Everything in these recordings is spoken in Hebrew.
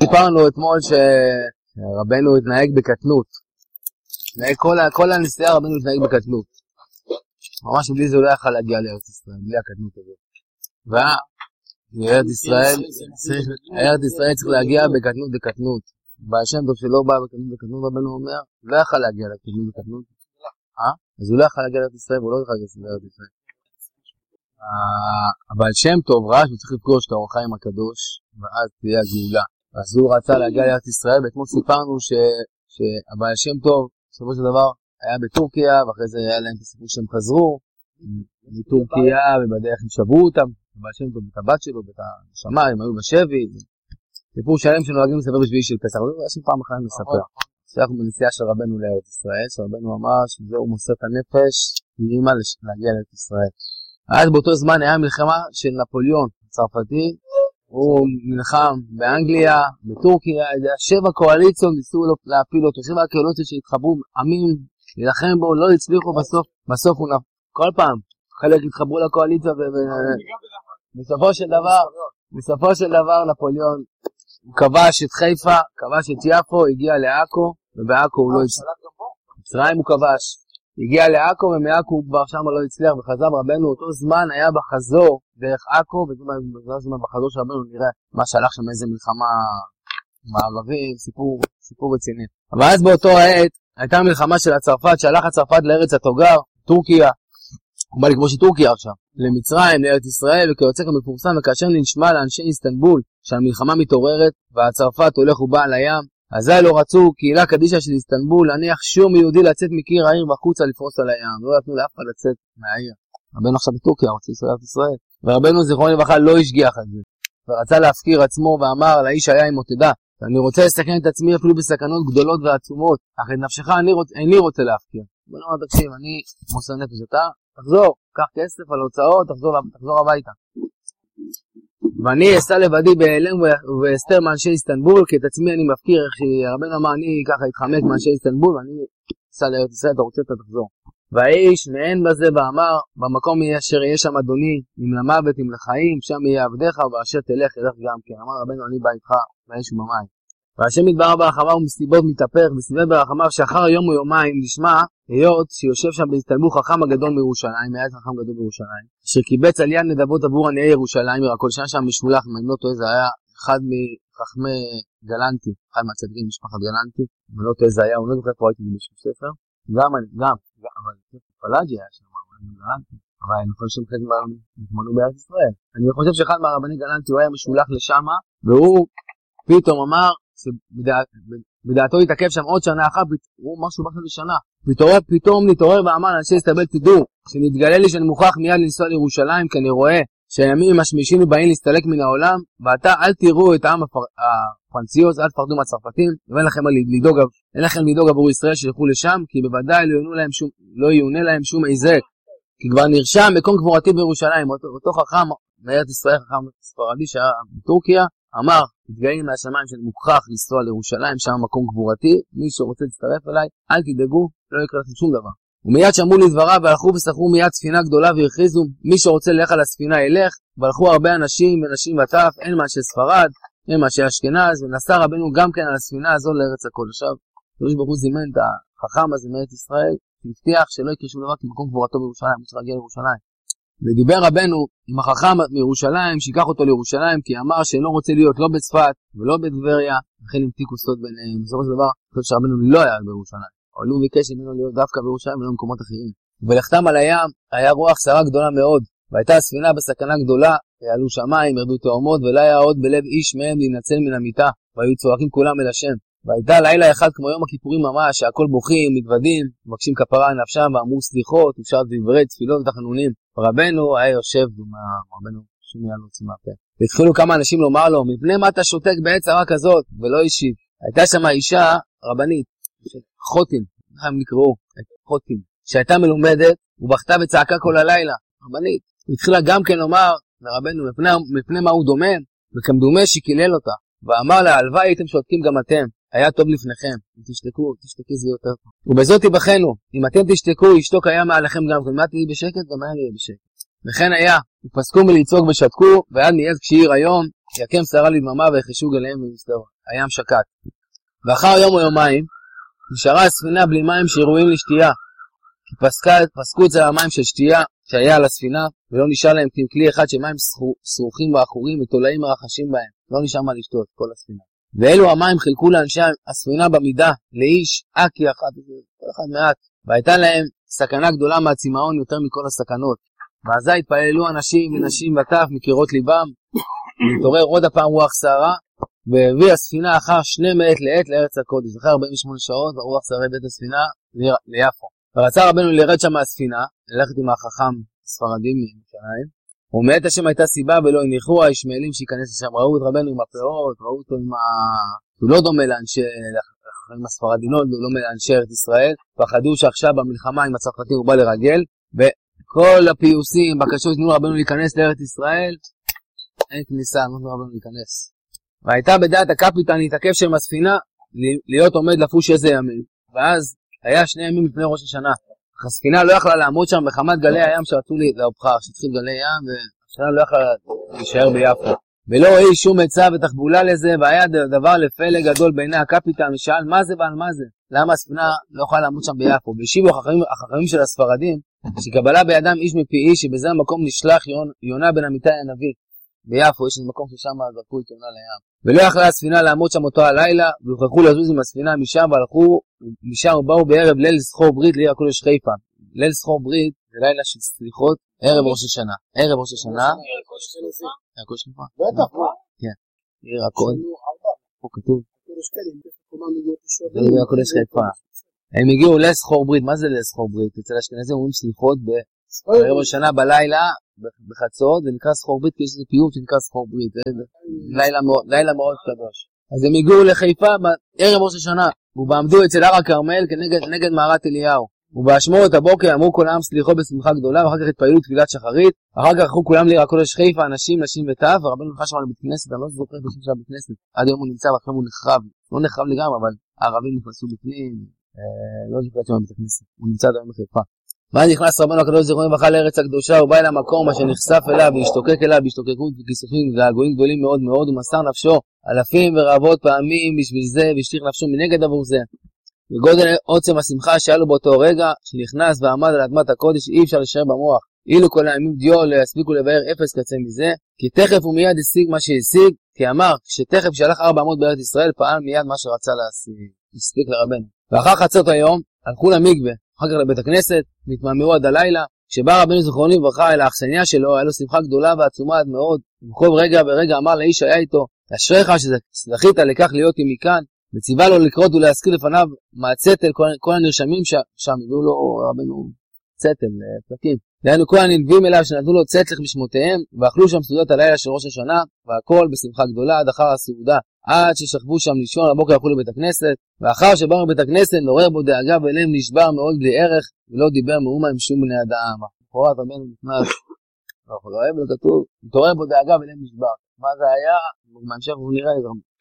סיפרנו אתמול שרבנו התנהג בקטנות. כל הנסיעה רבנו התנהג בקטנות. ממש בלי זה הוא לא יכל להגיע לארץ ישראל, בלי הקטנות הזאת. וארץ ישראל צריך להגיע בקטנות. בהשם טוב שלא בא בקטנות, רבנו אומר, לא יכל להגיע בקטנות. אז הוא לא יכל להגיע לארץ ישראל, והוא לא יכל להגיע לארץ ישראל. אבל שם טוב רש, הוא צריך לפגוש את האור החיים הקדוש, ואז תהיה הגאולה. אז הוא רצה להגיע לארץ ישראל, ואתמול סיפרנו שהבעל שם טוב, בסופו של דבר, היה בטורקיה, ואחרי זה היה להם את הסיפור שהם חזרו, מטורקיה, ובדרך הם שברו אותם, הבעל שם טוב, את הבת שלו, ואת הנשמה, הם היו בשבי, סיפור שלם שנוהגים לספר בשביעי של פסח, אבל יש לי פעם אחת לספר. שאנחנו בנסיעה של רבנו לארץ ישראל, שרבנו אמר שזהו מוסר את הנפש, לאמא להגיע לארץ ישראל. אז באותו זמן היה מלחמה של נפוליאון הצרפתי, הוא נלחם באנגליה, בטורקיה, 7 קואליציות ניסו להפיל אותו, 7 קואליציות שהתחברו עמים, להילחם בו, לא הצליחו בסוף הוא כל פעם, חלק התחברו לקואליציה, בסופו של דבר נפוליאון, הוא כבש את חיפה, כבש את יפו, הגיע לעכו, ובעכו הוא לא הצליח. מצרים הוא כבש. הגיע לעכו, ומעכו הוא כבר שם לא הצליח, וחזר רבנו אותו זמן היה בחזור דרך עכו, וזה זמן בחזור של רבנו נראה מה שהלך שם איזה מלחמה מערבי, סיפור רציני. אבל אז באותו העת הייתה מלחמה של הצרפת, שהלך הצרפת לארץ התוגר, טורקיה, הוא בא לכבוש את טורקיה עכשיו, למצרים, לארץ ישראל, וכיוצא כמפורסם, וכאשר נשמע לאנשי איסטנבול שהמלחמה מתעוררת, והצרפת הולך ובא על הים, אזי לא רצו קהילה קדישה של איסטנבול להניח שום יהודי לצאת מקיר העיר בחוצה לפרוס על הים, לא נתנו לאף אחד לצאת מהעיר. רבנו עכשיו בטורקיה, רוצה לארץ ישראל, ורבנו זיכרונו לברכה לא השגיח על זה, ורצה להפקיר עצמו ואמר לאיש היה עמו תדע, אני רוצה לסכן את עצמי אפילו בסכנות גדולות ועצומות, אך את נפשך איני רוצה להפקיר. בוא נאמר, תקשיב, אני מוסר נפש, אתה תחזור, קח כסף על הוצאות, תחזור הביתה. ואני אסע לבדי בהלם ואסתר מאנשי איסטנבול, כי את עצמי אני מפקיר, איך שרבנו אמר, אני ככה התחמק מאנשי איסטנבול, ואני אסע לארץ ישראל, אתה רוצה, אתה תחזור. והאיש מעין בזה ואמר, במקום אשר יהיה שם אדוני, אם למוות, אם לחיים, שם יהיה עבדיך, ואשר תלך, ילך גם כן. אמר רבנו, אני בא איתך, באש ובמים. והשם יתברך ברחמיו ומסיבות מתהפך, וסביב ברחמיו שאחר יום או יומיים נשמע, היות שיושב שם באיסטנבול חכם הגדול מירושלים, היה חכם גדול מירושלים, שקיבץ על יד נדבות עבור עניי ירושלים, ירקול שהיה שם משולח, אם אני לא טועה, זה היה אחד מחכמי גלנטי, אחד מהצדיקים משפחת גלנטי, אם אני לא טועה, זה היה, הוא לא זוכר פה הייתי בשביל ספר, אבל פלאג'י היה שם, גלנטי, אבל אני חושב שהם חלק נתמנו בארץ ישראל. אני חושב שאחד מהרבני גלנטי הוא היה משולח לשם, והוא פתאום אמר, בדעתו התעכב שם עוד שנה אחת, הוא משהו בחד לשנה, פתאום נתעורר ואמר לאנשי איסטנבול, תדעו, שנתגלה לי שאני מוכרח מיד לנסוע לירושלים, כי אני רואה שהימים משמישים ובאים להסתלק מן העולם, ועתה אל תראו את העם הפרנציוס, אל תפחדו מהצרפתים, ואין לכם לדאוג עבור ישראל שילכו לשם, כי בוודאי לא יעונה להם שום היזק, כי כבר נרשם מקום קבורתי בירושלים, אותו חכם מארץ ישראל, חכם ספרדי שהיה בטורקיה, אמר, התגאים מהשמיים שאני מוכרח לנסוע לירושלים, שם מקום קבורתי, מי שרוצה להצטרף אליי, אל תדאגו, לא יקרה לכם שום דבר. ומיד שמעו לדבריו, והלכו וסחרו מיד ספינה גדולה והכריזו, מי שרוצה ללך על הספינה ילך, והלכו הרבה אנשים ונשים וטף, אין מאנשי ספרד, אין מאנשי אשכנז, ונסע רבנו גם כן על הספינה הזו לארץ הכל. עכשיו, הקדוש ברוך הוא זימן את החכם הזה מארץ ישראל, והבטיח שלא יקרה שום דבר כי מקום קבורתו בירושלים, הוא צריך להגיע לירושלים. ודיבר רבנו עם החכם מירושלים, שיקח אותו לירושלים, כי אמר שאינו רוצה להיות לא בצפת ולא בטבריה, וכן המתיקו סוד ביניהם. בסופו של דבר, חושב שרבנו לא היה בירושלים, אבל הוא ביקש ממנו להיות דווקא בירושלים ולא במקומות אחרים. ולכתם על הים היה רוח סערה גדולה מאוד, והייתה הספינה בסכנה גדולה, יעלו שמיים, ירדו תאומות, ולא היה עוד בלב איש מהם להינצל מן המיטה, והיו צועקים כולם אל השם. והייתה לילה אחד כמו יום הכיפורים ממש, שהכל בוכים, מתוודים, מבקשים כפרה על נפשם, ואמרו סליחות, ופשר דברי תפילות ותחנונים. רבנו היה יושב, רבנו שום יעל נוציא מהפה. והתחילו כמה אנשים לומר לו, מפני מה אתה שותק בעת צרה כזאת, ולא השיב. הייתה שם אישה רבנית, חותין, איך הם נקראו, חותין, שהייתה מלומדת, ובכתה וצעקה כל הלילה, רבנית. התחילה גם כן לומר לרבנו, מפני מה הוא דומם, וכמדומה שקילל אותה, ואמר לה, הלוואי הייתם שותקים גם אתם, היה טוב לפניכם, תשתקי זה יותר טוב. ובזאת תיבחנו, אם אתם תשתקו, ישתוק היה מעליכם גם, ומה תהי בשקט, גם היה יהיה בשקט. וכן היה, ופסקו מלצעוק ושתקו, ועד מיד כשעיר היום, יקם שרה לדממה ויחשו גליהם ומסתור. הים שקט. ואחר יום או יומיים, נשארה הספינה בלי מים שראויים לשתייה. כי פסקו אצל המים של שתייה שהיה על הספינה, ולא נשאר להם כלי אחד שמים סרוכים ואחורים ותולעים מרחשים בהם. לא נשאר מה לשתות, כל הספינה. ואלו המים חילקו לאנשי הספינה במידה, לאיש, אקי אחד מעט. והייתה להם סכנה גדולה מהצמאון יותר מכל הסכנות. ואזי התפללו אנשים ונשים וטף מקירות ליבם, להתעורר עוד הפעם רוח סערה, והביא הספינה אחר 2 מעת לעת לארץ הקודש. אחרי 48 שעות הרוח סערה בית הספינה ליפו. ורצה רבנו לרד שם מהספינה, ללכת עם החכם הספרדים מירושלים, ומעת השם הייתה סיבה ולא הניחו הישמעאלים שיכנס לשם. ראו את רבנו עם הפאות, ראו אותו עם הוא לא דומה לאנשי החכמים הספרדים, לא דומה לאנשי ארץ ישראל, פחדו שעכשיו במלחמה עם הצרפתים הוא בא לרגל, וכל הפיוסים, בקשות תנו רבנו להיכנס לארץ ישראל, אין כניסה, לא תנו רבנו להיכנס. והייתה בדעת הקפיטן להתעכב שם הספינה, להיות עומד לפוש איזה ימים, ואז היה 2 ימים לפני ראש השנה. הספינה לא יכלה לעמוד שם בחמת גלי הים שרצו להופכה, שהתחיל גלי ים, והשנה לא יכלה להישאר ביפו. ולא ראי שום עצה ותחבולה לזה, והיה דבר לפלא גדול בעיני הקפיטן, ושאל מה זה ועל מה זה? למה הספינה לא יכולה לעמוד שם ביפו? והשיבו החכמים של הספרדים, שקבלה בידם איש מפי איש, שבזה המקום נשלח יונה בן אמיתי הנביא. ביפו יש מקום ששם זרקו את יונה לים. ולא יכלה הספינה לעמוד שם אותו הלילה, והוכרחו לזוז עם הספינה משם, והלכו משם ובאו בערב ליל זכור ברית לעיר הקודש חיפה. ליל זכור ברית זה לילה של סליחות, ערב ראש השנה. ערב ראש השנה. עיר הקודש חיפה? בטח, כן. עיר הקודש. פה כתוב. עיר הקודש חיפה. הם הגיעו ליל זכור ברית. מה זה ליל זכור ברית? אצל האשכנזים אומרים סליחות בערב ראש השנה בלילה, בחצות, זה נקרא זכור ברית, כי יש איזה פיוט שנקרא זכור ברית, לילה מאוד קדוש. אז הם הגיעו לחיפה בערב ראש השנה, ובעמדו אצל הר הכרמל כנגד מערת אליהו. ובהשמורת הבוקר אמרו כל העם סליחו בשמחה גדולה, ואחר כך התפללו תפילת שחרית, אחר כך הלכו כולם לעיר הקודש חיפה, אנשים, נשים וטף, ורבנו הלכה שם לבית כנסת, אני לא זוכר את השם של הבית כנסת, עד היום הוא נמצא, ועכשיו הוא נחרב, לא נחרב לגמרי, אבל הערבים נכנסו בפנים, לא זוכר את שם הבית הכנסת, הוא נמצא עד היום בחיפה. ואז נכנס רבנו הקדוש זיכרונו לברכה לארץ הקדושה, הוא בא אל המקום אשר נחשף אליו והשתוקק אליו בהשתוקקות וכיסופים וגעגועים גדולים מאוד מאוד, ומסר נפשו אלפים ורבות פעמים בשביל זה, והשליך נפשו מנגד עבור זה. וגודל עוצם השמחה שהיה לו באותו רגע שנכנס ועמד על אדמת הקודש, אי אפשר לשער במוח. אילו כל הימים דיו לא יספיקו לבאר אפס קצה מזה, כי תכף הוא מיד השיג מה שהשיג, כי אמר שתכף שהלך 400 בארץ ישראל פעל מיד מה שרצה להשיג. הספיק לרבנו. ואחר חצות היום הלכו למקווה, אחר כך לבית הכנסת, נתמהמהו עד הלילה. כשבא רבנו זיכרונו לברכה אל האכסניה שלו, היה לו שמחה גדולה ועצומה עד מאוד, ובכל רגע ורגע אמר לאיש שהיה איתו, אשריך שזכית לכך להיות עמי כאן, וציווה לו לקרות ולהזכיר לפניו מהצטל, כל הנרשמים שם, הביאו לו רבנו צטל, פלקים. דהיינו כל הנלווים אליו שנתנו לו צטלך בשמותיהם, ואכלו שם סעודת הלילה של ראש השנה, והכל בשמחה גדולה עד אחר הסעודה, עד ששכבו שם לישון, הבוקר הלכו לבית הכנסת, ואחר שבאו לבית הכנסת נורר בו דאגה ולב נשבר מאוד בלי ערך, ולא דיבר מאומה עם שום בני אדם. אחורת רבנו נכנס, לא אוהב לו כתוב, מתעורר בו דאגה ולב נשבר. מה זה היה? בהמשך הוא נראה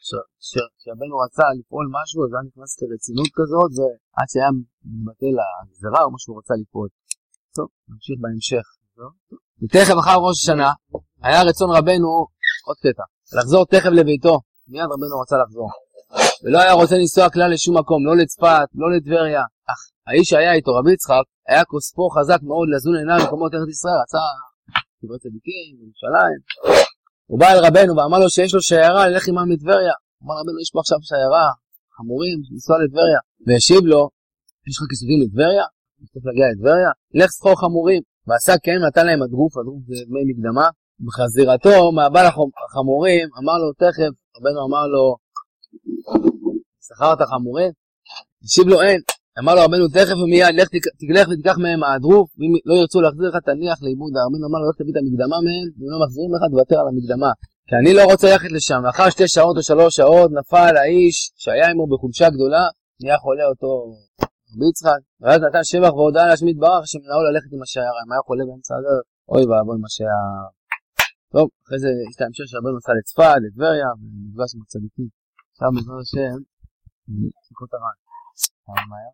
שהבנו רצה לפעול משהו, אז היה נכנס לרצינות כזאת, ועד שהיה מבטל הגזרה או משהו רצה לפעול. טוב, נמשיך בהמשך. ותכף אחר ראש השנה, היה רצון רבנו, עוד קטע, לחזור תכף לביתו. מיד רבנו רצה לחזור. ולא היה רוצה לנסוע כלל לשום מקום, לא לצפת, לא לטבריה. אך האיש שהיה איתו, רבי יצחק, היה כוספו חזק מאוד לזון עיניו במקומות ארץ ישראל, רצה קברי צדיקים, ירושלים. הוא בא אל רבנו ואמר לו שיש לו שיירה ללך עמם לטבריה. אמר רבנו, יש פה עכשיו שיירה, חמורים, לנסוע לטבריה. והשיב לו, יש לך כיסופים לטבריה? צריך להגיע לטבריה? לך סחור חמורים. ועשה כן, נתן להם הדרוף זה דמי מקדמה. בחזירתו, מהבעל החמורים, אמר לו תכף, רבנו אמר לו, שכרת חמורים? השיב לו אין. אמר לו רבנו תכף ומיד, תלך ותיקח מהם הדרוף, ואם לא ירצו להחזיר לך תניח לאיבוד. רבנו אמר לו, לך תביא את המקדמה מהם, ואם לא מחזירים לך תוותר על המקדמה. כי אני לא רוצה ללכת לשם. ואחר 2 שעות או 3 שעות נפל האיש שהיה עמו בחולשה גדולה, נהיה חולה אותו רבי יצחק, ואז נתן שבח והודעה להשם יתברך שמנעו ללכת עם השיירה. אם היה חולה באמצע הדרך, אוי ואבוי מה שהיה. טוב, אחרי זה יש את ההמשך שרבנו נסע לצפת, לטבריה, ונפגש עם הצדיקים. עכשיו בעזרת השם, נקרות הרעי. מה היה?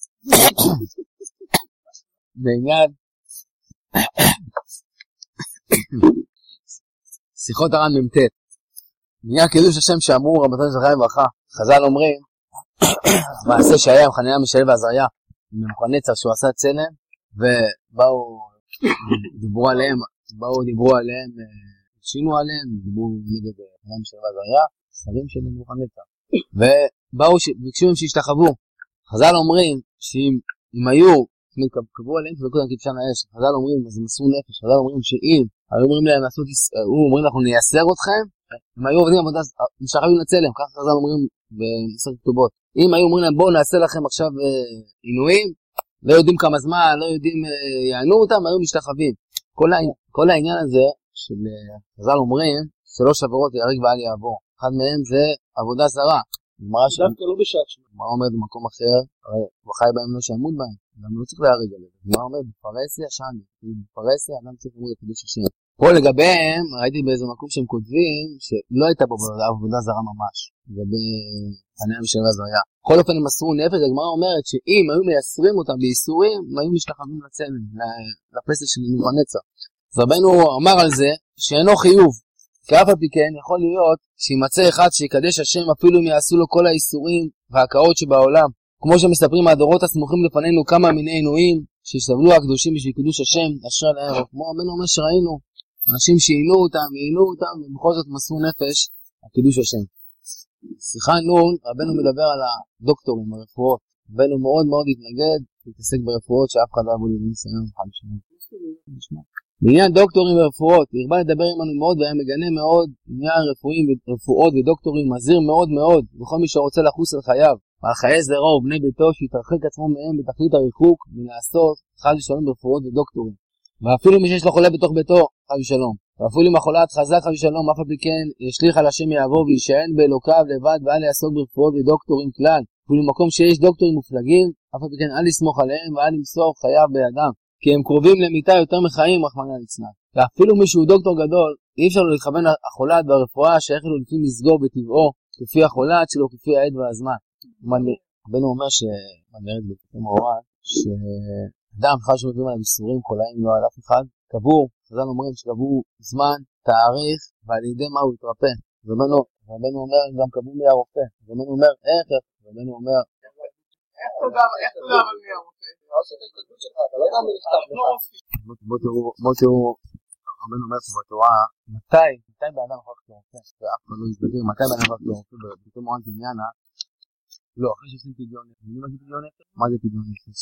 בעניין שיחות הר"ן מ"ט. נהיה קידוש השם שאמרו רבותינו זכריה לברכה. חז"ל אומרים, מעשה שהיה עם חנניה מישאל ועזריה, ממוחנצר שהוא עשה צלם, ובאו דיברו עליהם, שינו עליהם, דיברו נגד חנניה מישאל ועזריה, שרים של ממוחנצר. ובאו ביקשו הם שישתחוו. חז"ל אומרים שאם היו קבעו עליהם תבקו להם כבשן האש. חז"ל אומרים, אז הם מסרו נפש. חז"ל אומרים שאם היו אומרים להם אומרים אנחנו נייסר אתכם, הם היו עובדים עבודה משחבים לצלם, ככה חז"ל אומרים בעשר כתובות. אם היו אומרים להם בואו נעשה לכם עכשיו עינויים, לא יודעים כמה זמן, לא יודעים יענו אותם, היו משתחווים. כל העניין הזה של חז"ל אומרים 3 עבירות יהרג ואל יעבור. אחד מהם זה עבודה זרה. דווקא לא בשעת שמונה. מה אומר במקום אחר? הרי הוא חי בהם לא שיעמוד בהם, גם לא צריך להרג עליהם. מה אומר? בפרסיה שאני. בפרסיה אדם צריך למוד את קידוש השם. פה לגביהם, ראיתי באיזה מקום שהם כותבים שלא הייתה בו עבודה זרה ממש. לגבי חנניה מישאל ועזריה. בכל אופן הם מסרו נפש, הגמרא אומרת שאם היו מייסרים אותם בייסורים, הם היו משתחווים לצלם, לפסל של ממוחנצר. אז רבנו אמר על זה שאינו חיוב. כי אף על פי כן יכול להיות שימצא אחד שיקדש השם אפילו אם יעשו לו כל האיסורים וההקאות שבעולם. כמו שמספרים מהדורות הסמוכים לפנינו כמה מיני עינויים שסבלו הקדושים בשביל קידוש השם אשר להם. כמו רבנו אומר שראינו אנשים שעינו אותם ובכל זאת מסרו נפש על קידוש השם. שיחה נון, רבנו מדבר על הדוקטורים ברפואות. רבנו מאוד מאוד התנגד להתעסק ברפואות שאף אחד לא אבו לי ניסיון 5 שנים. בעניין דוקטורים ורפואות, הרבה לדבר עמנו מאוד והיה מגנה מאוד עניין רפואות ודוקטורים, מזהיר מאוד מאוד לכל מי שרוצה לחוס על חייו ועל חיי זרעו ובני ביתו שיתרחק עצמו מהם בתכלית הריחוק מלעשות חס ושלום ברפואות ודוקטורים. ואפילו מי שיש לו חולה בתוך ביתו, חס ושלום, ואפילו אם החולה חזק חס ושלום, אף על פי כן ישליך על השם יעבור וישען באלוקיו לבד ואל יעסוק ברפואות ודוקטורים כלל. אפילו במקום שיש דוקטורים מופלגים, אף על פי כן אל לסמוך עליהם ואל למסור חייו בידם, כי הם קרובים למיטה יותר מחיים, רחמנא ליצלן. ואפילו מי שהוא דוקטור גדול, אי אפשר לו להתכוון החולת והרפואה שייך לו לפי מסגור בטבעו, כפי החולת שלו, כפי העד והזמן. רבנו אומר שמנהרת בפרקים הוראת, שאדם אחד שמביאים עליו איסורים חולאים לא על אף אחד, קבעו, חז"ל אומרים שקבעו זמן, תאריך, ועל ידי מה הוא יתרפא. רבנו אומר, גם קבעו מי הרופא. רבנו אומר, איך? רבנו אומר, איך תודה על מי הרופא? בוא תראו, רבנו אומר פה בתורה, מתי באדם יכול להיות רופא? ואף אחד לא יסביר, מתי באדם יכול להיות רופא? בתור מורן תניאנה, לא, אחרי שעושים פדיון נפש. מה זה פדיון נפש? מה זה פדיון נפש?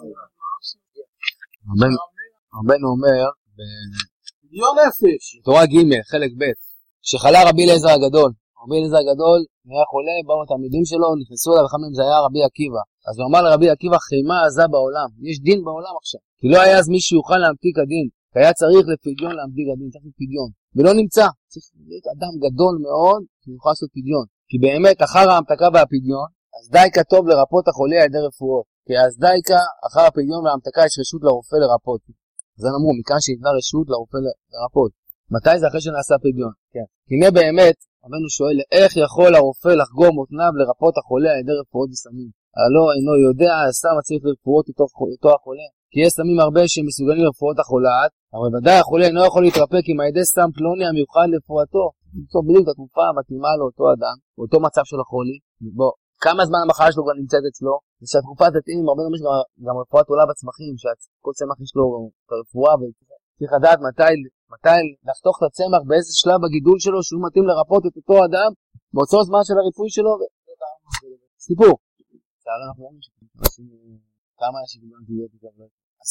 רבנו אומר, פדיון נפש. בתורה ג' חלק ב', שחלה רבי אליעזר הגדול. רבי אליעזר הגדול נהיה חולה, באו התלמידים שלו, נכנסו אליו, אחד מהם זה היה רבי עקיבא. אז הוא אמר לרבי עקיבא, חיימה עזה בעולם, יש דין בעולם עכשיו. כי לא היה אז מי שיוכל להמתיק הדין, כי היה צריך לפדיון להמתיק הדין, צריך לפדיון. ולא נמצא, צריך להיות אדם גדול מאוד שיוכל לעשות פדיון. כי באמת אחר ההמתקה והפדיון, אז דייקה טוב לרפות החולה על ידי רפואות. כי אז דייקה אחר הפדיון וההמתקה יש רשות לרופא לרפות. אז אני אמרו, מכאן שיתנה רשות לרופא לרפות. מתי זה אחרי שנעשה פדיון? כן. הנה באמת, רבנו שואל, איך יכול הרופא לחגור מותניו לרפות החולה על ידי רפואות וסמים? הלא אינו יודע, הסם צריך לרפואות אותו החולה. כי יש סמים הרבה שמסוגלים לרפואות החולת, אבל ודאי החולה אינו יכול להתרפא כי על ידי סם פלוני המיוחד לרפואתו. למצוא בדיוק את התרופה המתאימה לאותו אדם, באותו מצב של החולי. בוא, כמה זמן המחלה שלו כבר נמצאת אצלו? זה שהתרופה תתאים, הרבה דברים גם רפואת עולה בצמחים, שכל צמח יש לו את הרפואה, וצריך לדעת מתי לחתוך את הצמח באיזה שלב בגידול שלו שהוא מתאים לרפות את אותו אדם באותו זמן של הריפוי שלו. סיפור. אנחנו רואים כמה אנשים גם תהיות לגבי.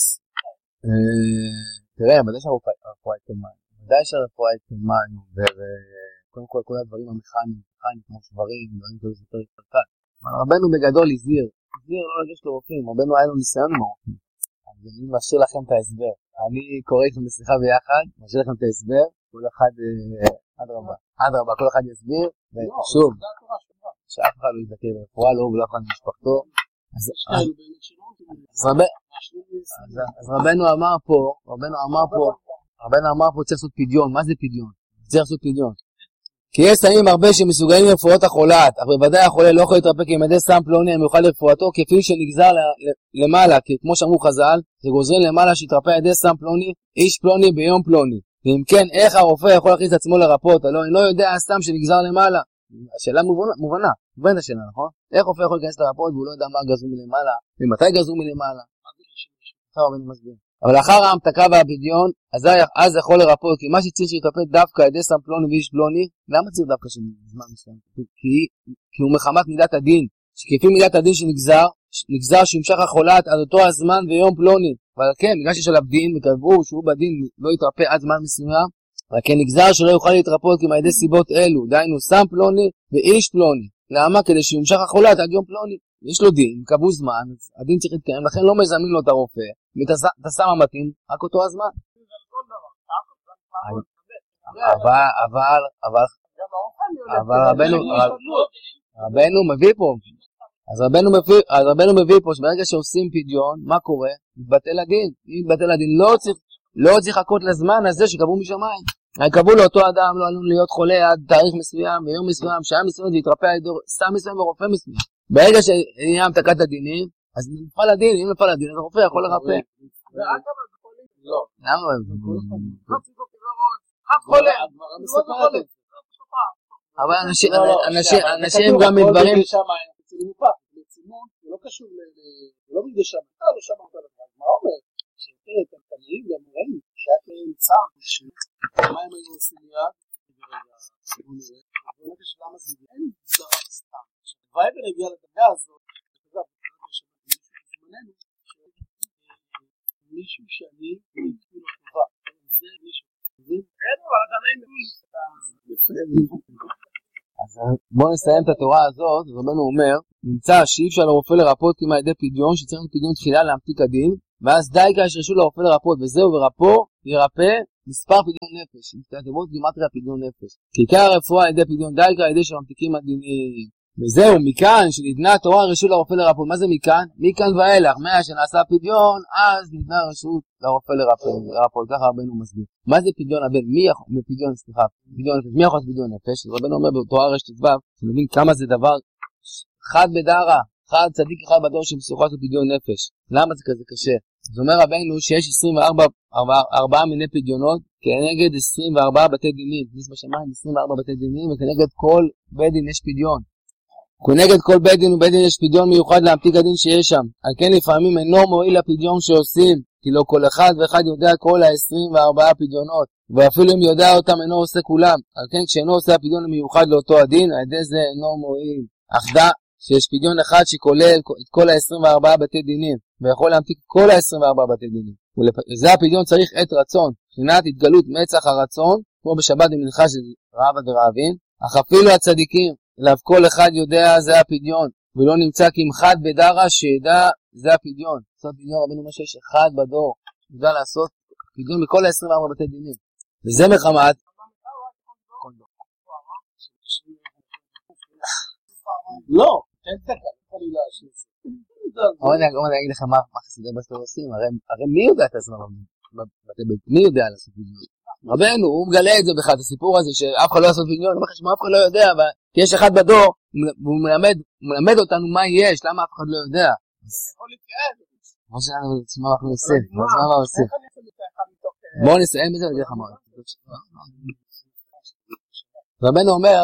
תראה, ודאי שהרפואה התקלמה. ודאי שהרפואה התקלמה, וקודם כל הדברים המכניים, כמו שברים, דברים כאלה יותר קל. אבל רבנו בגדול הזהיר לא לגשת לרופאים, רבנו היה לו ניסיון עם הרופאים. אז אני משאיר לכם את ההסבר. אני קורא איתכם בשיחה ביחד, משאיר לכם את ההסבר, כל אחד, אדרבה, כל אחד יסביר, ושוב, שאף אחד לא יזדקר ברפואה, לא ולא אחד משפחתו. אז רבנו אמר פה צריך לעשות פדיון. מה זה פדיון? צריך לעשות פדיון. כי יש סמים הרבה שמסוגלים לרפואות החולת, אך בוודאי החולה לא יכול להתרפא כי מדי סם פלוני המיוחד לרפואתו כפי שנגזר למעלה, כי כמו שאמרו חז"ל, זה גוזרים למעלה שיתרפא על ידי סם פלוני, איש פלוני ביום פלוני. ואם כן, איך הרופא יכול להכניס את עצמו לרפות? הלוא אינו יודע הסתם שנגזר למעלה. השאלה מובנת השאלה, נכון? איך רופא יכול להיכנס לרפות והוא לא יודע מה גזרו מלמעלה, ומתי גזרו מלמעלה? אבל לאחר ההמתקה והפדיון, אז יכול לרפות, כי מה שצריך שיטפל דווקא על ידי סם פלוני ואיש פלוני, למה צריך דווקא זמן מסוים? כי הוא מחמת מידת הדין, שכפי מידת הדין שנגזר שימשך החולת עד אותו הזמן ויום פלוני, אבל כן, בגלל שיש עליו דין, וקבעו שהוא בדין לא יתרפא עד זמן מסוים, אבל כן נגזר שלא יוכל להתרפות כי מהידי סיבות אלו, דיינו סם פלוני ואיש פלוני. למה? כדי שימשך החולת עד יום פלוני. יש לו דין, קבעו זמן, הדין צריך להתקיים, לכן לא מזמין לו את הרופא, את הסם המתאים, רק אותו הזמן. אבל רבנו מביא פה, אז רבנו מביא פה שברגע שעושים פדיון, מה קורה? מתבטל הדין. אם מתבטל הדין לא צריך לחכות לזמן הזה שקבעו משמיים. קבעו לאותו אדם לא עלול להיות חולה עד תאריך מסוים, ביום מסוים, שעה מסוים, והתרפא על ידי סם מסוים ורופא מסוים. ברגע שנהיה המתקת הדינים, אז נפל הדין, אם נפל הדין, אז הרופא יכול לרפא. לא. למה? אבל אנשים גם מדברים... זה לא קשור, לא מידי שם, לא שם אותה לבד. מה אומר? שתראה, אתם תנאים גם רואים, שהיה כרם צער, מה הם היו עושים מיד? בואו נראה. בואו נראה שלמה זה אין זרה סתם. כשהווייבר הגיע לדרגה הזאת, מישהו שאני נתפו לו טובה. זה מישהו. כן, אבל אתה נעים אז בואו נסיים את התורה הזאת. רבנו אומר, נמצא שאי אפשר לרופא לרפות כמה ידי פדיון, שצריך פדיון תחילה להמתיק הדין, ואז דייקה יש רשות לרופא לרפות, וזהו ורפו ירפא מספר פדיון נפש. תכתבות גימטריה פדיון נפש. כי עיקר הרפואה על ידי פדיון דייקה על ידי שממתיקים הדינים. וזהו, מכאן שניתנה התורה רשות לרופא לרפות. מה זה מכאן? מכאן ואילך, מאז שנעשה פדיון, אז ניתנה רשות לרופא לרפות. ככה רבנו מסביר. מה זה פדיון הבן? מי יכול לעשות פדיון נפש? רבנו אומר בתורה רשת ו', שנבין כמה זה דבר חד בדרה, חד צדיק אחד בדור שמסוכת לפדיון נפש. למה זה כזה קשה? זאת אומרת רבנו שיש 24 מיני פדיונות כנגד 24 בתי דינים. ניס בשמיים 24 בתי דינים, וכנגד כל בית דין יש פדיון. כנגד כל בית דין ובית דין יש פדיון מיוחד להמתיק הדין שיש שם. על כן לפעמים אינו מועיל הפדיון שעושים, כי לא כל אחד ואחד יודע כל ה-24 פדיונות, ואפילו אם יודע אותם אינו עושה כולם. על כן כשאינו עושה הפדיון המיוחד לאותו הדין, על ידי זה אינו מועיל. אך דע שיש פדיון אחד שכולל את כל ה-24 בתי דינים, ויכול להמתיק כל ה-24 בתי דינים. וזה הפדיון צריך עת רצון, מבחינת התגלות מצח הרצון, כמו בשבת במנחה של רעבה ורעבים, אך אפילו הצדיקים, אליו כל אחד יודע זה הפדיון, ולא נמצא כמחד בדרה שידע זה הפדיון. לעשות פדיון רבינו מה שיש אחד בדור, ידע לעשות פדיון מכל ה-24 בתי דינים. וזה מחמת לא, אין תקה, יכול לי להשאיר. אני אגיד לך מה חסידי בסטור עושים, הרי מי יודע את הזמן בבתי בית? מי יודע לעשות פדיון? רבנו, הוא מגלה את זה בכלל, את הסיפור הזה שאף אחד לא לעשות פדיון, אני אומר לך שאף אחד לא יודע, כי יש אחד בדור, והוא מלמד אותנו מה יש, למה אף אחד לא יודע? יכול להתייעד. מה שאנחנו עושים, מה עושים? בואו נסיים את זה ונגיד לך מה. רבנו אומר,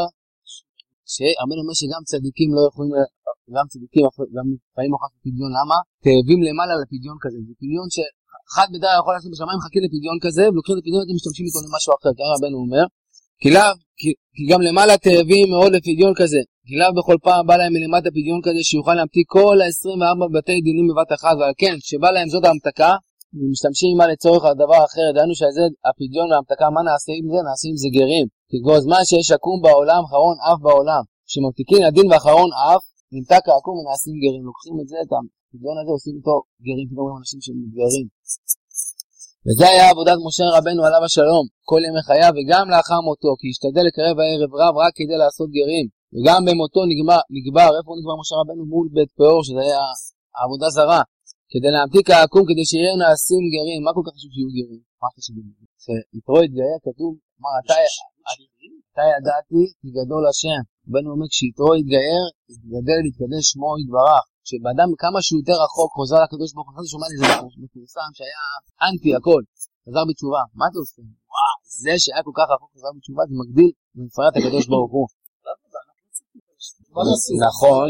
שגם צדיקים לא יכולים, גם צדיקים, גם פעמים הוכח לפדיון, למה? תאבים למעלה לפדיון כזה, זה פדיון שאחד בדרך יכול לעשות בשמיים, מחכים לפדיון כזה, ולוקחים לפדיון ואתם משתמשים איתו למשהו אחר, ככה רבנו אומר, כי גם למעלה תאבים מאוד לפדיון כזה, כי לאו בכל פעם בא להם מלמטה פדיון כזה, שיוכל להמתיק כל ה-24 בתי דינים בבת אחת, ועל כן, כשבא להם זאת ההמתקה, משתמשים עמה לצורך הדבר אחר, דהיינו שזה הפדיון וההמתקה, מה נעשה עם זה? נעשה עם זה גרים. כי כבר זמן שיש עקום בעולם, אחרון אף בעולם. כשממתיקים הדין ואחרון אף, נמתק העקום ונעשים גרים. לוקחים את זה, את הפדיון הזה, עושים איתו גרים, פתאום אנשים שמתגרים. וזה היה עבודת משה רבנו עליו השלום, כל ימי חייו וגם לאחר מותו, כי השתדל לקרב הערב רב רק כדי לעשות גרים. וגם במותו נגבר, איפה נגבר משה רבנו? מול בית פאור, שזה היה העבודה זרה. כדי להמתיק העקום, כדי שיהיו נעשים גרים. מה כל כך חשוב שיהיו גרים? מה חשוב גרים? שיתרו התגייר, כתוב, אמר, אתה ידעתי כי גדול השם. רבנו אומר, כשיתרו התגייר, יתגדל להתקדש שמו יתברך. כשבאדם כמה שהוא יותר רחוק, חוזר לקדוש ברוך הוא, שומע לי זה מפורסם שהיה אנטי הכל. חזר בתשובה. מה אתה עושה? וואו, זה שהיה כל כך רחוק חזר בתשובה, זה מגדיל ומפרט הקדוש ברוך הוא. נכון.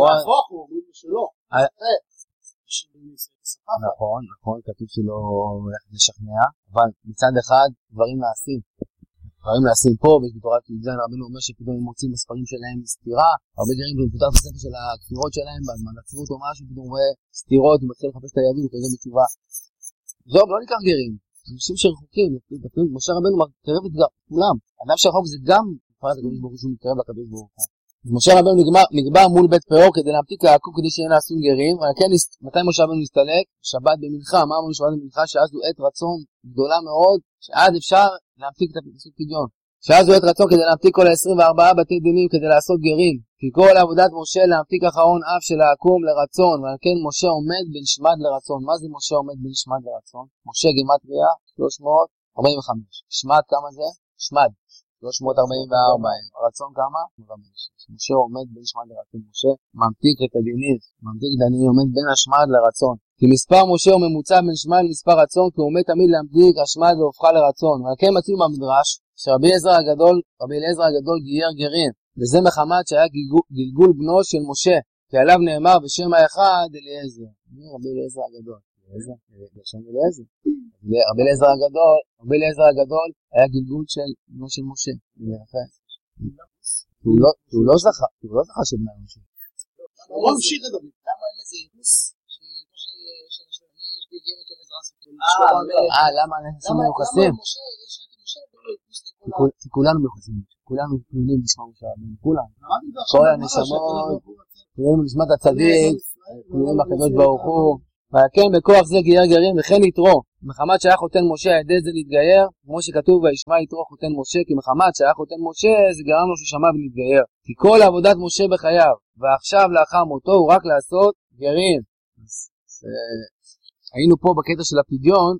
נכון, כתוב שלא הולך לשכנע, אבל מצד אחד דברים נעשים פה, בתורת י"ז רבנו אומר שפתאום הם מוצאים בספרים שלהם סתירה, הרבה דברים בפתח הספר של הכפירות שלהם, בזמן עצמות או משהו, פתאום רואה סתירות, הוא מתחיל לחפש את היהדות, הוא חוזר בתשובה. זהו, לא ניקח גרים, אנשים שרחוקים, משה רבנו מקרב את כולם, אדם שרחוק זה גם, בפרט הקדוש ברוך הוא שהוא מתקרב לקדוש ברוך הוא. משה רבנו נקבע מול בית פרעה כדי להמתיק יעקב כדי שיהיה נעשו גרים, אבל כן, מתי משה רבנו הסתלק? שבת במנחה, מה אמרנו שבת במנחה? שאז הוא עת רצון גדולה מאוד, שעד אפשר להמתיק את הפסוק פדיון. שאז הוא עת רצון כדי להמתיק כל 24 בתי דינים כדי לעשות גרים. כי כל עבודת משה להמתיק אחרון אף של העקום לרצון, ועל כן משה עומד בין שמד לרצון. מה זה משה עומד בין שמד לרצון? משה גימטריה 345. שמד כמה זה? שמד 344. רצון כמה? 5. משה עומד בין שמד לרצון. משה ממתיק את הדינים, עומד בין השמד לרצון. כי מספר משה הוא ממוצע בין שמד למספר רצון, כי הוא עומד תמיד להמתיק השמד והופכה לרצון. ועל כן מצאנו במדרש שרבי אליעזר הגדול גייר גרים, וזה מחמת שהיה גלגול בנו של משה, כי עליו נאמר בשם האחד אליעזר. רבי אליעזר הגדול. רבי אליעזר הגדול היה גלגול של בנו של משה. הוא לא זכה של בני משה. בוא נמשיך לדבר. למה אין לזה ייחוס? למה אנחנו מיוחסים? כי כולנו מיוחסים. כולנו כלולים נשמע משה רבנו. כולם. כל הנשמות, כלולים נשמת הצדיק, כלולים הקדוש ברוך הוא. וכן בכוח זה גייר גרים וכן יתרו. מחמת שהיה חותן משה ידי זה להתגייר, כמו שכתוב וישמע יתרו חותן משה, כי מחמת שהיה חותן משה זה גרם לו ששמע ולהתגייר. כי כל עבודת משה בחייו, ועכשיו לאחר מותו הוא רק לעשות גרים. היינו פה בקטע של הפדיון,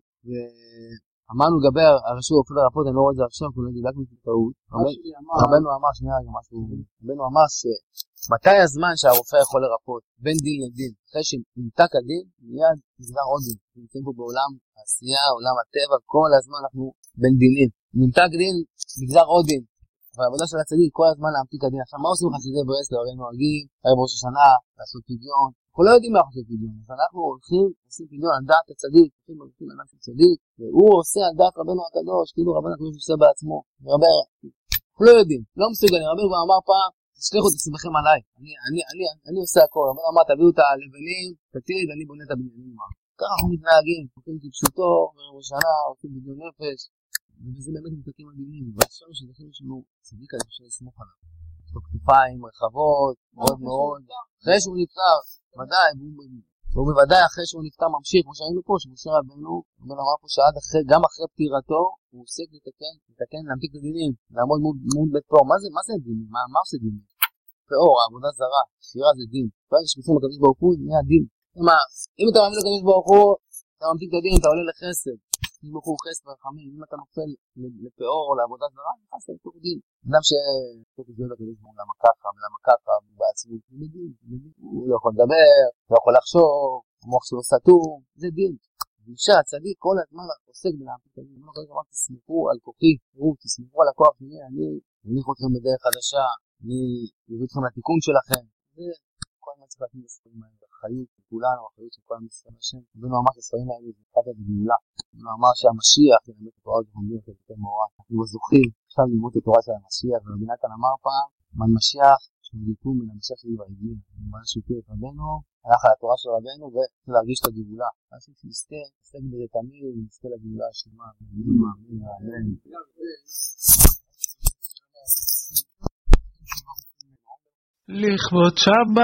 ואמרנו לגבי הרשות רופא לרפות, אני לא רואה את זה עכשיו, כי לא דילגנו את הטעות. רבנו אמר, רבנו אמר שמתי הזמן שהרופא יכול לרפות בין דין לדין? אחרי שנמתק הדין, מיד נסגר עוד דין. נמצאים פה בעולם העשייה, עולם הטבע, כל הזמן אנחנו בין דינים. נמתק דין, נגזר עוד דין. אבל העבודה של הצדיק כל הזמן להמתיק הדין. עכשיו מה עושים חסידי ברסלב? הרי נוהגים, הרי בראש השנה, לעשות פדיון. אנחנו לא יודעים מה אנחנו עושים פדיון. אז אנחנו הולכים, עושים פדיון על דעת הצדיק, הולכים על דעת הצדיק, והוא עושה על דעת רבנו הקדוש, כאילו רבנו הקדוש עושה בעצמו. אנחנו לא יודעים, לא מסוגלים. רבנו כבר אמר פעם, תשלחו את עצמכם עליי. אני עושה הכל. רבנו אמר, תביאו את הלבנים, תתיד, אני בונה את הבניינים. ככה אנחנו מתנהגים, הולכים כפשוטו, בראש השנה, הולכים פדיון נפש. ובזה באמת מתקים הדינים, ועכשיו שזכינו שלנו צדיק הזה אפשר לסמוך עליו. יש לו כתפיים רחבות, מאוד מאוד. אחרי שהוא נפטר, ודאי, והוא בוודאי אחרי שהוא נפטר ממשיך, כמו שהיינו פה, שמשה רבנו, אמר פה שעד גם אחרי פטירתו, הוא עוסק לתקן, להמתיק את הדינים, לעמוד מול בית פאור. מה זה דינים? מה עושה דינים? פאור, העבודה זרה, שירה זה דין. ואז שפיצים לקדוש ברוך הוא, זה נהיה דין. אם אתה מאמין לקדוש ברוך הוא, אתה ממתיק את הדין, אתה עולה לחסד. אם הוא חסד ורחמים, אם אתה נופל לפאור או לעבודה זרה, נכנס לתוך דין. אדם שתוך זה לקדוש ברוך הוא, למה ככה, בעצמות, הוא לא יכול לדבר, לא יכול לחשוב, המוח שלו סתום, זה דין. ואישה, הצדיק, כל הזמן עוסק בלהמתיק את הדין. לא כל הזמן תסמכו על כוחי, תסמכו על הכוח שלי, אני אוליך אתכם בדרך חדשה, אני אביא אתכם לתיקון שלכם. זה כל הזמן צריך להתאים לספרים האלה. החיות של כולנו, החיות של כל המספרים השם. רבנו אמר שהספרים האלה זה אחד הגאולה. רבנו אמר שהמשיח ילמד את התורה וחומדים את יותר מאורע. אנחנו זוכים עכשיו ללמוד את התורה של המשיח, ורבי נתן אמר פעם, מן משיח שמגיעו מן המשיח שלי והרגיל. ממש שוקר את רבנו, הלך על התורה של רבנו ולהרגיש את הגאולה. אז שנזכה, נזכה בזה תמיד, נזכה לגאולה השלמה. אמן. לכבוד שבת